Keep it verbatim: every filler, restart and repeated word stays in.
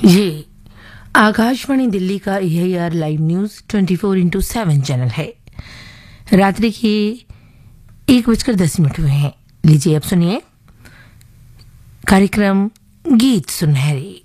ये आकाशवाणी दिल्ली का ए I R live news twenty four into seven channel है। रात्रि के एक बजकर दस मिनट हुए हैं। लीजिए अब सुनिए कार्यक्रम गीत सुनहरे।